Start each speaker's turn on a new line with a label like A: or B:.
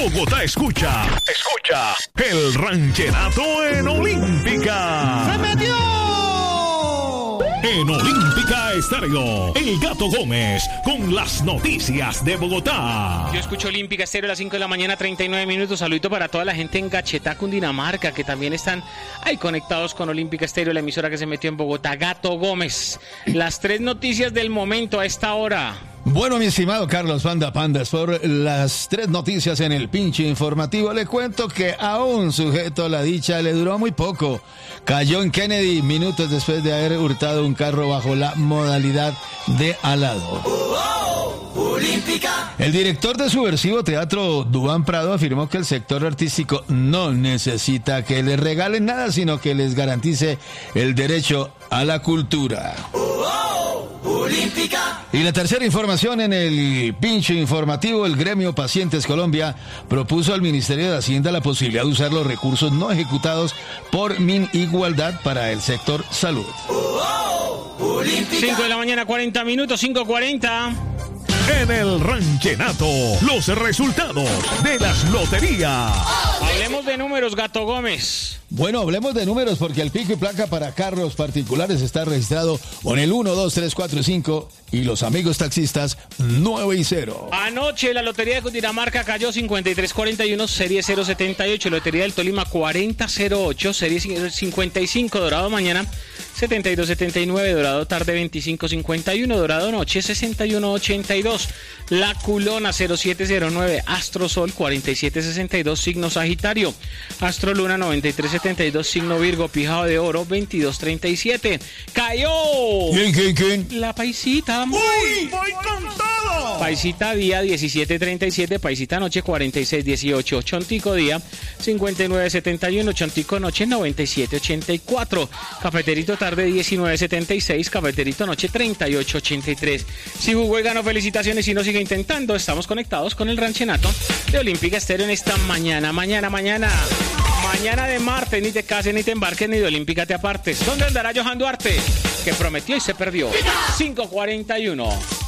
A: Bogotá escucha el rancherato en Olímpica.
B: ¡Se metió!
A: En Olímpica Estéreo, El Gato Gómez con las noticias de Bogotá.
C: Yo escucho Olímpica Estéreo a las 5 de la mañana, 39 minutos. Saludito para toda la gente en Gachetá, Cundinamarca, que también están ahí conectados con Olímpica Estéreo, la emisora que se metió en Bogotá. Gato Gómez, las 3 noticias del momento a esta hora.
B: Bueno, mi estimado Carlos Pandas, por las 3 noticias en el pinche informativo, le cuento que a un sujeto la dicha le duró muy poco. Cayó en Kennedy minutos después de haber hurtado un carro bajo la modalidad de alado.
D: Olímpica.
B: El director de subversivo teatro, Duván Prado, afirmó que el sector artístico no necesita que les regalen nada, sino que les garantice el derecho a la cultura.
D: Olímpica.
B: Y la tercera información en el pinche informativo, el gremio Pacientes Colombia propuso al Ministerio de Hacienda la posibilidad de usar los recursos no ejecutados por MinIgualdad para el sector salud.
D: Olímpica.
C: 5 de la mañana, 40 minutos, 5:40.
A: En el rancherato, los resultados de las loterías.
C: Hablemos de números, Gato Gómez.
B: Bueno, hablemos de números porque el pico y placa para carros particulares está registrado con el 1, 2, 3, 4 y 5 y los amigos taxistas 9 y 0.
C: Anoche la Lotería de Cundinamarca cayó 5341, serie 078. Lotería del Tolima 4008, serie 55. Dorado mañana 7279. Dorado tarde 2551. Dorado noche 6182. La Culona 0709. Astro Sol 4762. Signo Sagitario. Astro Luna 9372. Signo Virgo. Pijado de Oro 2237. ¡Cayó!
B: ¿Quién?
C: La Paisita.
A: ¡Uy! ¡Voy con todo!
C: Paisita día 1737, Paisita noche 4618, Chontico día 5971, Chontico noche 9784, Cafeterito tarde 1976, Cafeterito noche 3883. Si jugó y ganó, felicitaciones, y no sigue intentando, estamos conectados con el ranchenato de Olímpica Estéreo en esta mañana de martes. Ni te cases, ni te embarques, ni de Olímpica te apartes. ¿Dónde andará Johan Duarte? Que prometió y se perdió. 5:41.